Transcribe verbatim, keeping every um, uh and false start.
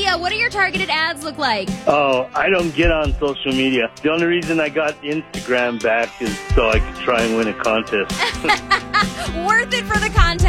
media. What do your targeted ads look like? Oh, I don't get on social media. The only reason I got Instagram back is so I could try and win a contest. Worth it for the contest.